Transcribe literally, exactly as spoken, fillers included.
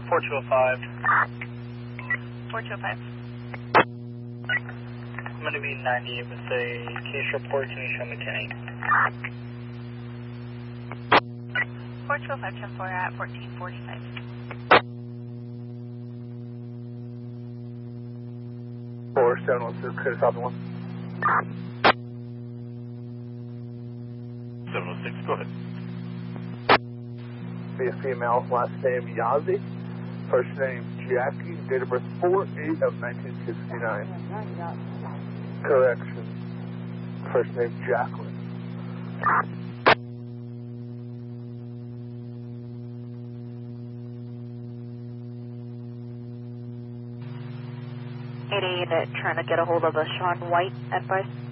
four two oh five. four two oh five. I'm going to be ninety with a case report. Can you show me ten eight? four two oh five, ten four at fourteen forty-five. four seven one six, clear to copy one. seven oh six, go ahead. Be a female, last name Yazzie, first name Jackie, date of birth four eight of nineteen sixty-nine. Correction, first name Jacqueline. eight eight trying to get a hold of a Sean White, advice.